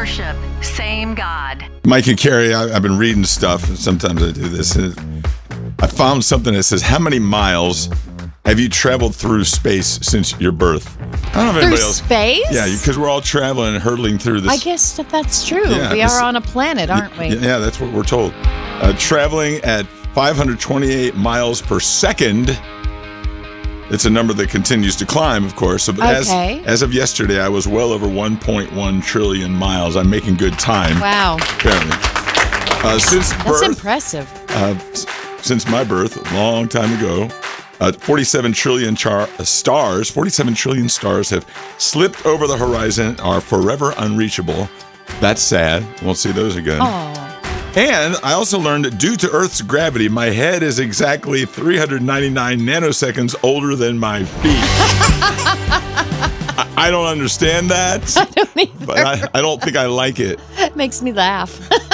worship, same God. Mike and Carrie, I've been reading stuff, and sometimes I do this. And I found something that says, how many miles have you traveled through space since your birth? I don't know if anybody else. Space? Yeah, because we're all traveling and hurtling through this. I guess that's true. Yeah, we are on a planet, aren't we? Yeah, that's what we're told. Traveling at 528 miles per second. It's a number that continues to climb, of course. So, but as of yesterday, I was well over 1.1 trillion miles. I'm making good time. Wow. Apparently. Since birth. That's impressive. Since my birth, a long time ago, 47 trillion stars have slipped over the horizon, are forever unreachable. That's sad. Won't see those again. Oh. And I also learned that due to Earth's gravity, my head is exactly 399 nanoseconds older than my feet. I don't understand that. I don't either. But I don't think I like it. It makes me laugh.